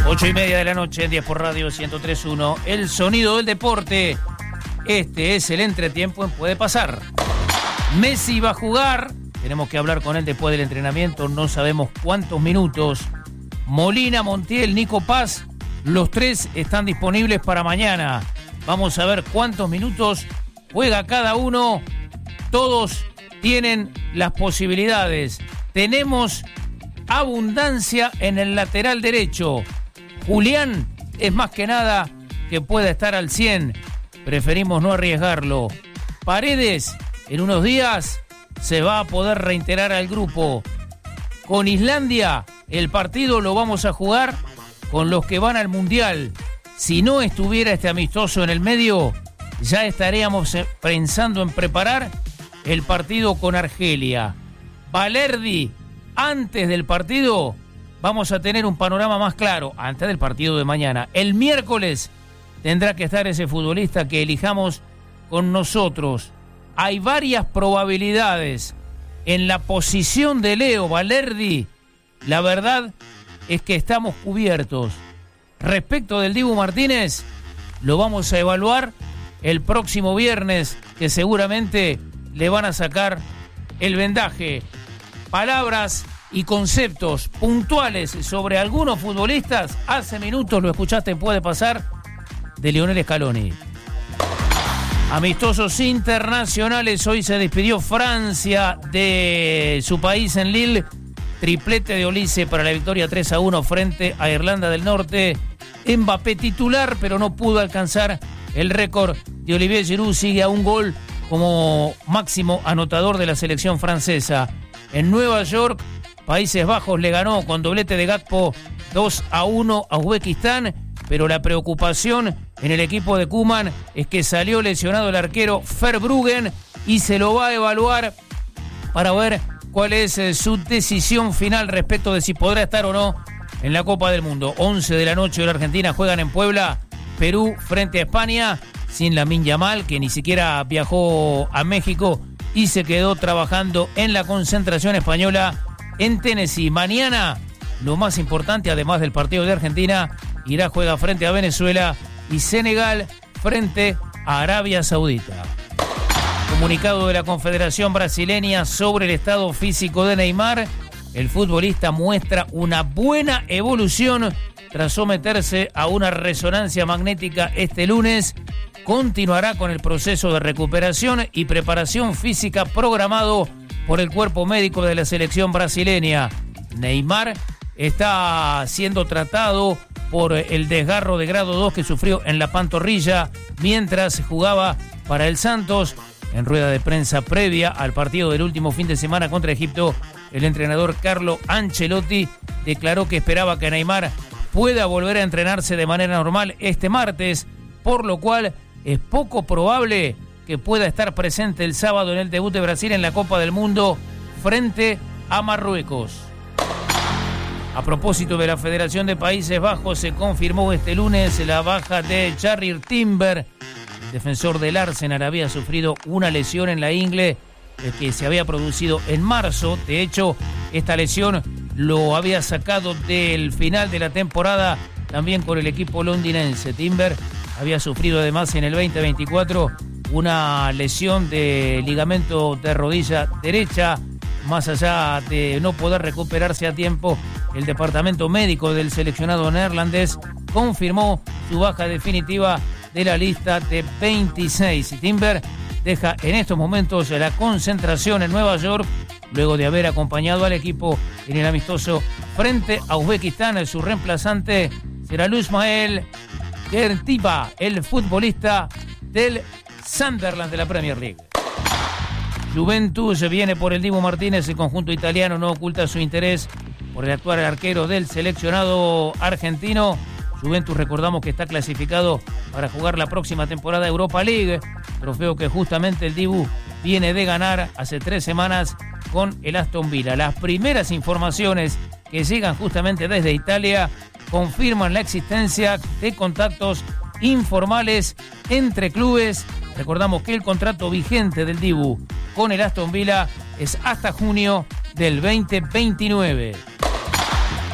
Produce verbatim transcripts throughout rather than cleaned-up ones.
Ocho y media de la noche en diez por Radio ciento tres punto uno. El sonido del deporte. Este es el entretiempo en Puede Pasar. Messi va a jugar. Tenemos que hablar con él después del entrenamiento. No sabemos cuántos minutos. Molina, Montiel, Nico Paz. Los tres están disponibles para mañana. Vamos a ver cuántos minutos juega cada uno. Todos tienen las posibilidades. Tenemos abundancia en el lateral derecho. Julián es más que nada que pueda estar al cien. Preferimos no arriesgarlo. Paredes, en unos días, se va a poder reintegrar al grupo. Con Islandia, el partido lo vamos a jugar con los que van al Mundial. Si no estuviera este amistoso en el medio, ya estaríamos pensando en preparar el partido con Argelia. Balerdi, antes del partido, vamos a tener un panorama más claro, antes del partido de mañana. El miércoles tendrá que estar ese futbolista que elijamos con nosotros. Hay varias probabilidades. En la posición de Leo Balerdi, la verdad es que estamos cubiertos. Respecto del Dibu Martínez, lo vamos a evaluar el próximo viernes, que seguramente le van a sacar el vendaje. Palabras y conceptos puntuales sobre algunos futbolistas. Hace minutos lo escuchaste, Puede Pasar, de Lionel Scaloni. Amistosos internacionales. Hoy se despidió Francia de su país en Lille. Triplete de Olise para la victoria tres a uno frente a Irlanda del Norte. Mbappé titular, pero no pudo alcanzar el récord de Olivier Giroud. Sigue a un gol como máximo anotador de la selección francesa. En Nueva York, Países Bajos le ganó con doblete de Gakpo dos a uno a Uzbekistán, pero la preocupación en el equipo de Koeman es que salió lesionado el arquero Verbruggen y se lo va a evaluar para ver cuál es su decisión final respecto de si podrá estar o no en la Copa del Mundo. once de la noche de la Argentina juegan en Puebla, Perú frente a España, sin Lamine Yamal, que ni siquiera viajó a México y se quedó trabajando en la concentración española en Tennessee. Mañana, lo más importante, además del partido de Argentina, Irak juega frente a Venezuela y Senegal frente a Arabia Saudita. Comunicado de la Confederación Brasileña sobre el estado físico de Neymar. El futbolista muestra una buena evolución tras someterse a una resonancia magnética este lunes. Continuará con el proceso de recuperación y preparación física programado por el cuerpo médico de la selección brasileña. Neymar está siendo tratado por el desgarro de grado dos que sufrió en la pantorrilla mientras jugaba para el Santos. En rueda de prensa previa al partido del último fin de semana contra Egipto, el entrenador Carlo Ancelotti declaró que esperaba que Neymar pueda volver a entrenarse de manera normal este martes, por lo cual es poco probable que pueda estar presente el sábado en el debut de Brasil en la Copa del Mundo frente a Marruecos. A propósito de la Federación de Países Bajos, se confirmó este lunes la baja de Jarryd Timber. El defensor del Arsenal había sufrido una lesión en la ingle que se había producido en marzo. De hecho, esta lesión lo había sacado del final de la temporada también con el equipo londinense. Timber había sufrido además en el veinte veinticuatro una lesión de ligamento de rodilla derecha. Más allá de no poder recuperarse a tiempo, el departamento médico del seleccionado neerlandés confirmó su baja definitiva de la lista de veintiséis. Timber deja en estos momentos la concentración en Nueva York luego de haber acompañado al equipo en el amistoso frente a Uzbekistán. Su reemplazante será Ismael Gertiba, el futbolista del Sunderland de la Premier League. Juventus viene por el Dibu Martínez. El conjunto italiano no oculta su interés por el actual arquero del seleccionado argentino. Juventus, recordamos que está clasificado para jugar la próxima temporada de Europa League, trofeo que justamente el Dibu viene de ganar hace tres semanas con el Aston Villa. Las primeras informaciones que llegan justamente desde Italia confirman la existencia de contactos informales entre clubes. Recordamos que el contrato vigente del Dibu con el Aston Villa es hasta junio del veinte veintinueve.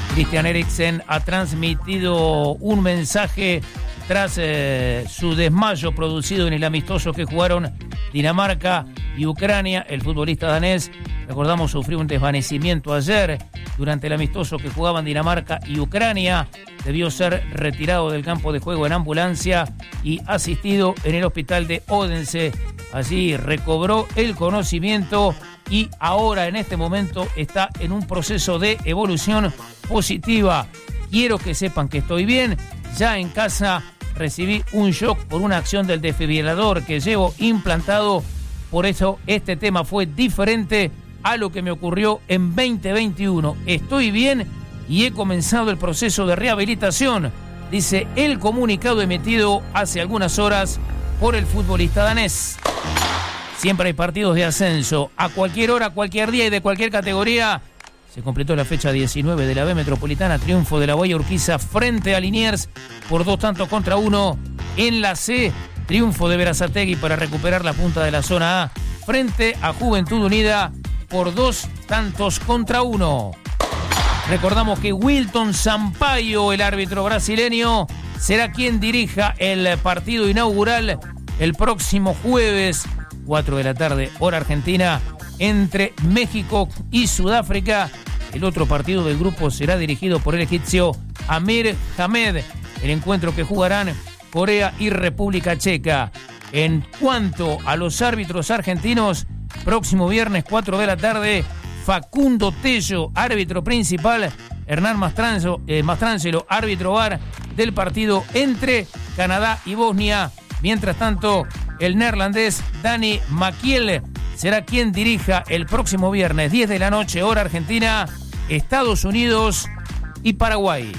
Christian Eriksen ha transmitido un mensaje tras eh, su desmayo producido en el amistoso que jugaron Dinamarca y Ucrania. El futbolista danés, recordamos, sufrió un desvanecimiento ayer durante el amistoso que jugaban Dinamarca y Ucrania. Debió ser retirado del campo de juego en ambulancia y asistido en el hospital de Odense. Allí recobró el conocimiento y ahora en este momento está en un proceso de evolución positiva. Quiero que sepan que estoy bien. Ya en casa recibí un shock por una acción del desfibrilador que llevo implantado. Por eso este tema fue diferente a lo que me ocurrió en veinte veintiuno. Estoy bien y he comenzado el proceso de rehabilitación, dice el comunicado emitido hace algunas horas por el futbolista danés. Siempre hay partidos de ascenso, a cualquier hora, cualquier día y de cualquier categoría. Se completó la fecha diecinueve de la B Metropolitana, triunfo de la Guaya Urquiza frente a Liniers por dos tantos contra uno. En la C, triunfo de Berazategui para recuperar la punta de la zona A frente a Juventud Unida por dos tantos contra uno. Recordamos que Wilton Sampaio, el árbitro brasileño, será quien dirija el partido inaugural el próximo jueves, cuatro de la tarde, hora argentina, entre México y Sudáfrica. El otro partido del grupo será dirigido por el egipcio Amir Hamed. El encuentro que jugarán Corea y República Checa. En cuanto a los árbitros argentinos, próximo viernes, cuatro de la tarde, Facundo Tello, árbitro principal, Hernán Mastrangelo, eh, Mastrangelo, árbitro V A R del partido entre Canadá y Bosnia. Mientras tanto, el neerlandés Dani Makiel será quien dirija el próximo viernes, diez de la noche, hora argentina, Estados Unidos y Paraguay.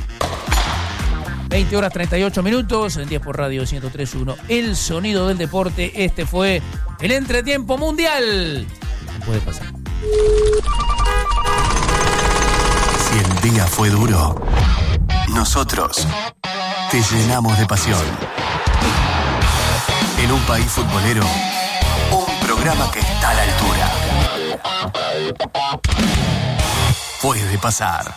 veinte horas treinta y ocho minutos, en diez por Radio ciento tres punto uno, el sonido del deporte. Este fue el entretiempo mundial. No puede pasar. Si el día fue duro, nosotros te llenamos de pasión. En un país futbolero, un programa que está a la altura. Puede pasar.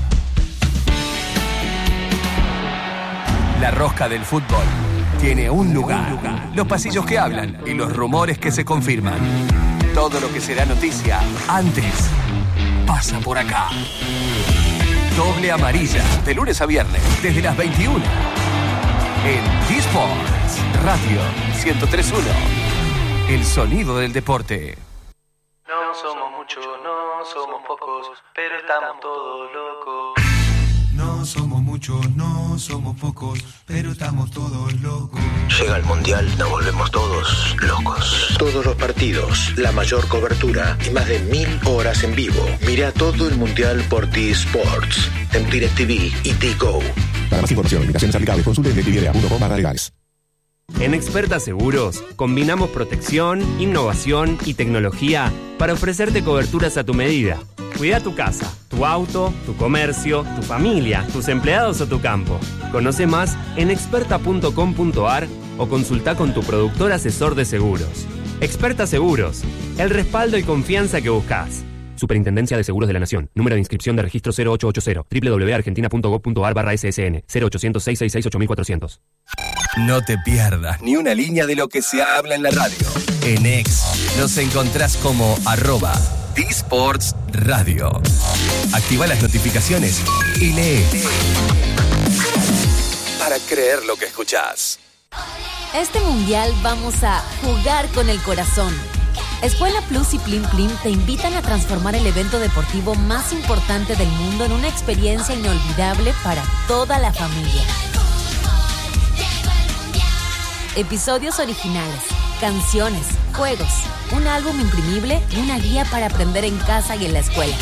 La rosca del fútbol tiene un lugar. Los pasillos que hablan y los rumores que se confirman. Todo lo que será noticia antes pasa por acá. Doble amarilla, de lunes a viernes, desde las veintiuna. En D-Sports Radio ciento tres punto uno. El sonido del deporte. No somos muchos, no somos pocos, pero estamos todos locos. No somos muchos, no somos pocos, pero estamos todos locos. Llega el Mundial, nos volvemos todos locos. Todos los partidos, la mayor cobertura y más de mil horas en vivo. Mira todo el Mundial por T-Sports, en DirecTV y T-Go. Para más información, limitaciones aplicables, consulte en directv punto com barra legales. En Experta Seguros, combinamos protección, innovación y tecnología para ofrecerte coberturas a tu medida. Cuida tu casa, tu auto, tu comercio, tu familia, tus empleados o tu campo. Conoce más en experta punto com punto a r o consulta con tu productor asesor de seguros. Experta Seguros, el respaldo y confianza que buscas. Superintendencia de Seguros de la Nación. Número de inscripción de registro cero ocho ocho cero. doble u doble u doble u punto argentina punto gob punto a r barra S S N. cero ochocientos, seiscientos sesenta y seis, ocho mil cuatrocientos. No te pierdas ni una línea de lo que se habla en la radio. En X nos encontrás como arroba D-Sports Radio. Activa las notificaciones y lee. Para creer lo que escuchás. Este mundial vamos a jugar con el corazón. Escuela Plus y Plim Plim te invitan a transformar el evento deportivo más importante del mundo en una experiencia inolvidable para toda la familia. Episodios originales, canciones, juegos, un álbum imprimible y una guía para aprender en casa y en la escuela.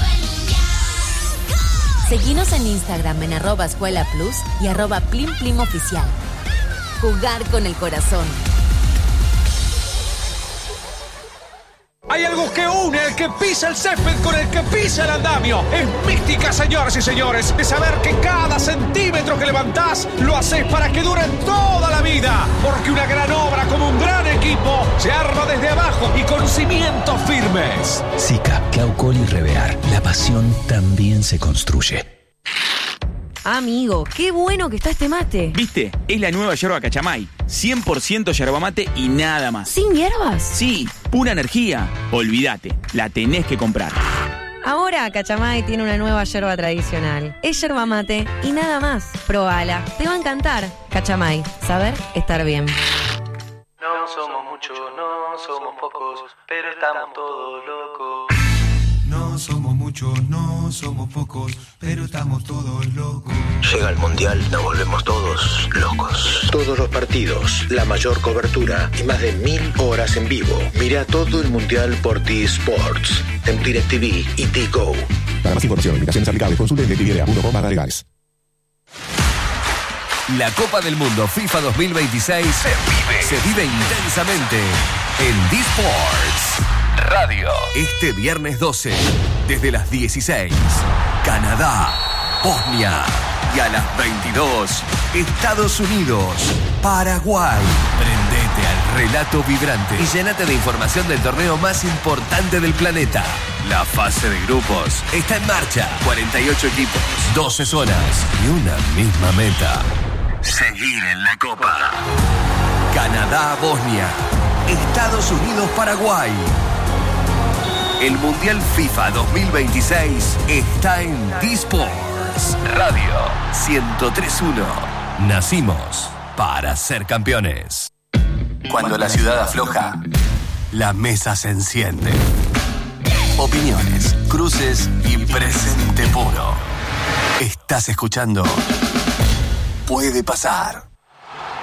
Seguinos en Instagram en arroba Escuela Plus y arroba Plim Plim Oficial. Jugar con el corazón. Hay algo que une al que pisa el césped con el que pisa el andamio. Es mística, señoras y señores, de saber que cada centímetro que levantás lo haces para que dure toda la vida. Porque una gran obra como un gran equipo se arma desde abajo y con cimientos firmes. Sica, Claucol y Revear. La pasión también se construye. Amigo, qué bueno que está este mate. ¿Viste? Es la nueva yerba Cachamay. cien por ciento yerba mate y nada más. ¿Sin hierbas? Sí, pura energía. Olvídate, la tenés que comprar. Ahora Cachamay tiene una nueva yerba tradicional. Es yerba mate y nada más. Probala, te va a encantar. Cachamay, saber estar bien. No somos muchos, no somos pocos, pero estamos todos locos. No somos muchos, no somos pocos, pero estamos todos locos. Llega el Mundial, nos volvemos todos locos. Todos los partidos, la mayor cobertura y más de mil horas en vivo. Mira todo el Mundial por T-Sports, en DirecTV y T-Go. Para más información, limitaciones aplicables, consulte en directv punto com barra legales. La Copa del Mundo FIFA dos mil veintiséis se vive, se vive intensamente en D-Sports Radio. Este viernes doce, desde las dieciséis, Canadá, Bosnia, y a las veintidós, Estados Unidos, Paraguay. Prendete al relato vibrante y llénate de información del torneo más importante del planeta. La fase de grupos está en marcha. cuarenta y ocho equipos, doce zonas y una misma meta: seguir en la Copa. Canadá, Bosnia, Estados Unidos, Paraguay. El Mundial FIFA dos mil veintiséis está en D-Sports Radio ciento tres punto uno. Nacimos para ser campeones. Cuando la ciudad afloja, la mesa se enciende. Opiniones, cruces y presente puro. Estás escuchando Puede Pasar.